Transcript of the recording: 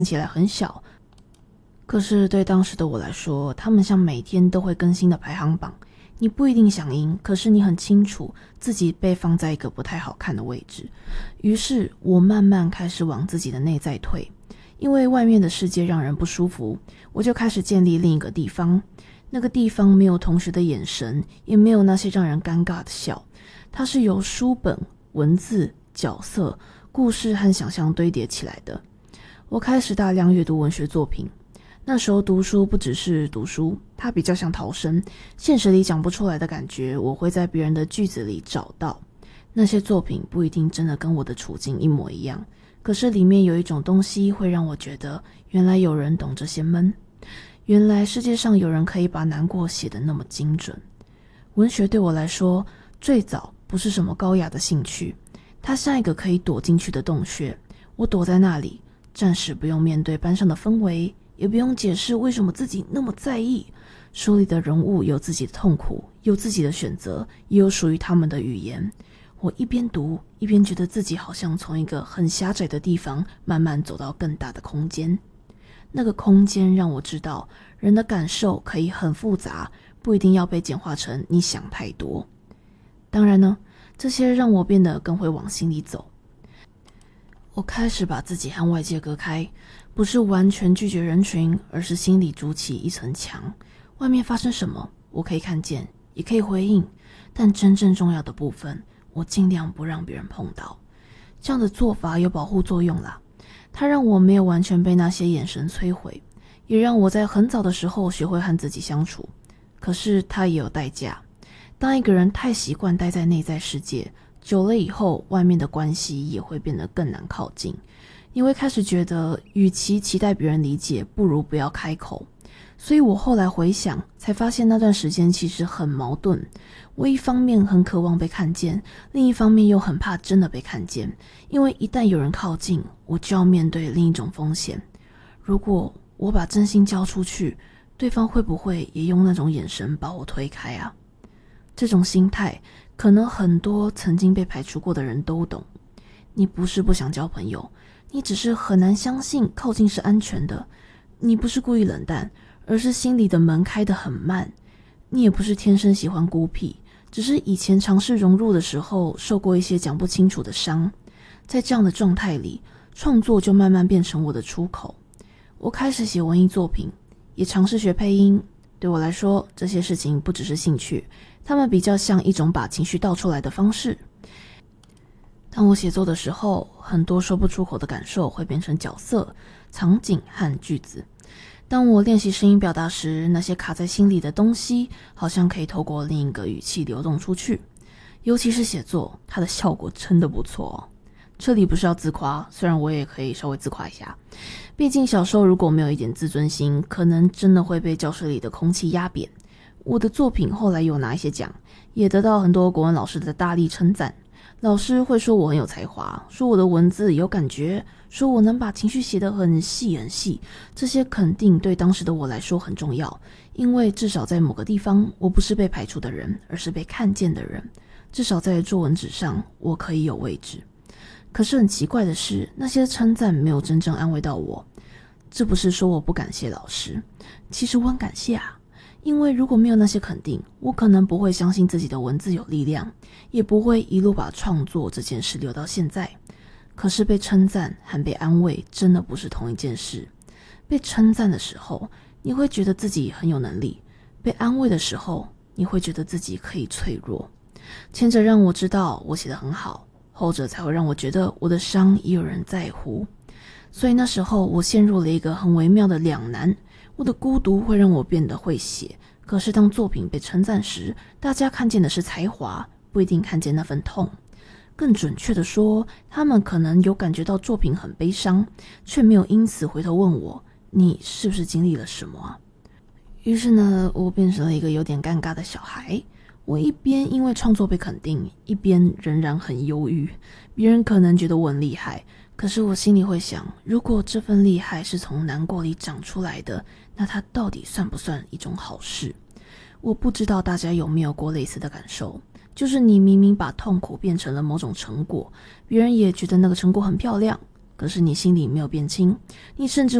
起来很小，可是对当时的我来说，他们像每天都会更新的排行榜。你不一定响应，可是你很清楚自己被放在一个不太好看的位置。于是我慢慢开始往自己的内在退，因为外面的世界让人不舒服，我就开始建立另一个地方。那个地方没有同学的眼神，也没有那些让人尴尬的笑，它是由书本、文字、角色、故事和想象堆叠起来的。我开始大量阅读文学作品。那时候读书不只是读书，它比较像逃生，现实里讲不出来的感觉，我会在别人的句子里找到。那些作品不一定真的跟我的处境一模一样，可是里面有一种东西会让我觉得，原来有人懂这些闷，原来世界上有人可以把难过写得那么精准。文学对我来说，最早不是什么高雅的兴趣，它像一个可以躲进去的洞穴，我躲在那里，暂时不用面对班上的氛围，也不用解释为什么自己那么在意。书里的人物有自己的痛苦，有自己的选择，也有属于他们的语言。我一边读，一边觉得自己好像从一个很狭窄的地方慢慢走到更大的空间。那个空间让我知道，人的感受可以很复杂，不一定要被简化成你想太多。当然呢，这些让我变得更会往心里走。我开始把自己和外界隔开，不是完全拒绝人群，而是心里筑起一层墙。外面发生什么，我可以看见，也可以回应，但真正重要的部分，我尽量不让别人碰到。这样的做法有保护作用啦，它让我没有完全被那些眼神摧毁，也让我在很早的时候学会和自己相处。可是它也有代价，当一个人太习惯待在内在世界，久了以后，外面的关系也会变得更难靠近。你会开始觉得，与其期待别人理解，不如不要开口。所以我后来回想，才发现那段时间其实很矛盾。我一方面很渴望被看见，另一方面又很怕真的被看见，因为一旦有人靠近，我就要面对另一种风险。如果我把真心交出去，对方会不会也用那种眼神把我推开啊？这种心态，可能很多曾经被排除过的人都懂。你不是不想交朋友，你只是很难相信靠近是安全的。你不是故意冷淡，而是心里的门开得很慢。你也不是天生喜欢孤僻，只是以前尝试融入的时候受过一些讲不清楚的伤。在这样的状态里，创作就慢慢变成我的出口。我开始写文艺作品，也尝试学配音。对我来说，这些事情不只是兴趣，它们比较像一种把情绪倒出来的方式。当我写作的时候，很多说不出口的感受会变成角色、场景和句子。当我练习声音表达时，那些卡在心里的东西好像可以透过另一个语气流动出去。尤其是写作，它的效果真的不错哦。这里不是要自夸，虽然我也可以稍微自夸一下。毕竟小时候如果没有一点自尊心，可能真的会被教室里的空气压扁。我的作品后来有拿一些奖，也得到很多国文老师的大力称赞。老师会说我很有才华，说我的文字有感觉，说我能把情绪写得很细很细。这些肯定对当时的我来说很重要，因为至少在某个地方，我不是被排除的人，而是被看见的人。至少在作文纸上，我可以有位置。可是很奇怪的是，那些称赞没有真正安慰到我。这不是说我不感谢老师，其实我很感谢啊。因为如果没有那些肯定，我可能不会相信自己的文字有力量，也不会一路把创作这件事留到现在。可是被称赞和被安慰真的不是同一件事。被称赞的时候，你会觉得自己很有能力；被安慰的时候，你会觉得自己可以脆弱。前者让我知道我写得很好，后者才会让我觉得我的伤也有人在乎。所以那时候我陷入了一个很微妙的两难。我的孤独会让我变得会写，可是当作品被称赞时，大家看见的是才华，不一定看见那份痛。更准确的说，他们可能有感觉到作品很悲伤，却没有因此回头问我，你是不是经历了什么啊？于是呢，我变成了一个有点尴尬的小孩。我一边因为创作被肯定，一边仍然很忧郁。别人可能觉得我很厉害，可是我心里会想，如果这份厉害是从难过里长出来的，那它到底算不算一种好事？我不知道大家有没有过类似的感受，就是你明明把痛苦变成了某种成果，别人也觉得那个成果很漂亮， 可是你心里没有变轻，你甚至